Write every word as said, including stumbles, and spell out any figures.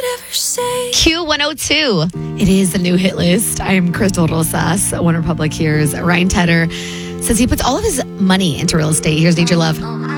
Q one oh two. It is the new hit list. I am Crystal Rosas. One Republic here's Ryan Tedder says he puts all of his money into real estate. Here's Need Your Love.